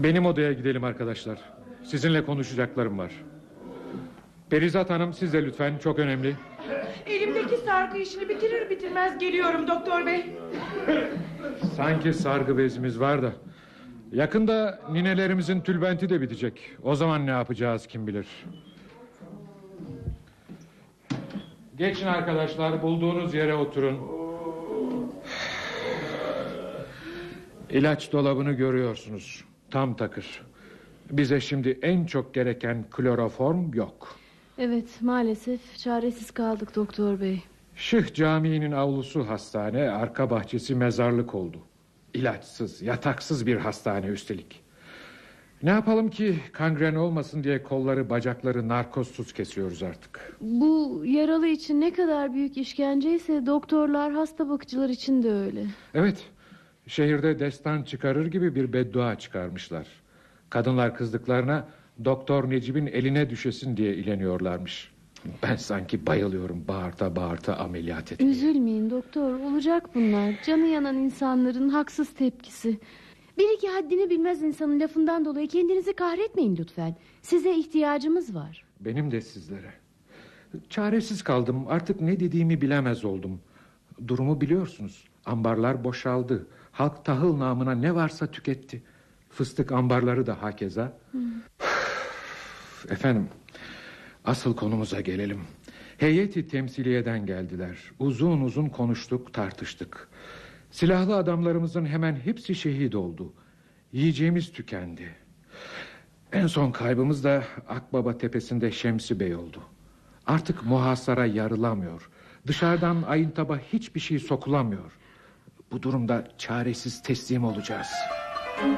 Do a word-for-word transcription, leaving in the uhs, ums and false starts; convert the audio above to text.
Benim odaya gidelim arkadaşlar. Sizinle konuşacaklarım var. Perizat Hanım, siz de lütfen, çok önemli. Elimdeki sargı işini bitirir bitirmez geliyorum doktor bey. Sanki sargı bezimiz var da. Yakında ninelerimizin tülbenti de bitecek. O zaman ne yapacağız kim bilir. Geçin arkadaşlar, bulduğunuz yere oturun. İlaç dolabını görüyorsunuz. Tam takır. Bize şimdi en çok gereken kloroform yok. Evet, maalesef çaresiz kaldık doktor bey. Şıh Camii'nin avlusu hastane, arka bahçesi mezarlık oldu. İlaçsız, yataksız bir hastane üstelik. Ne yapalım ki, kangren olmasın diye kolları bacakları narkozsuz kesiyoruz artık. Bu yaralı için ne kadar büyük işkenceyse doktorlar, hasta bakıcılar için de öyle. Evet, şehirde destan çıkarır gibi bir beddua çıkarmışlar. Kadınlar kızdıklarına Doktor Necip'in eline düşesin diye ileniyorlarmış. Ben sanki bayılıyorum bağırta bağırta ameliyat etmeye. Üzülmeyin doktor, olacak bunlar. Canı yanan insanların haksız tepkisi. Bir iki haddini bilmez insanın lafından dolayı kendinizi kahretmeyin lütfen. Size ihtiyacımız var. Benim de sizlere. Çaresiz kaldım, artık ne dediğimi bilemez oldum. Durumu biliyorsunuz, ambarlar boşaldı. Halk tahıl namına ne varsa tüketti. Fıstık ambarları da hakeza. Hmm. Efendim, asıl konumuza gelelim. Heyeti temsiliyeden geldiler. Uzun uzun konuştuk, tartıştık. Silahlı adamlarımızın hemen hepsi şehit oldu. Yiyeceğimiz tükendi. En son kaybımız da Akbaba tepesinde Şemsi Bey oldu. Artık muhasara yarılamıyor. Dışarıdan ayıntaba hiçbir şey sokulamıyor. Bu durumda çaresiz teslim olacağız.